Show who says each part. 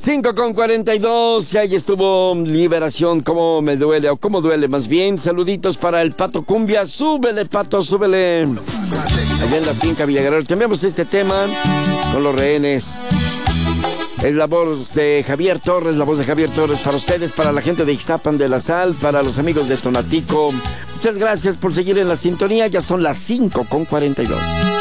Speaker 1: 5:42, y ahí estuvo Liberación, cómo me duele, o cómo duele más bien. Saluditos para el Pato Cumbia, súbele Pato, súbele. Allá en la finca Villaguerrero, cambiamos este tema con los rehenes. Es la voz de Javier Torres, para ustedes, para la gente de Ixtapan de la Sal, para los amigos de Tonatico. Muchas gracias por seguir en la sintonía, ya son las 5:42.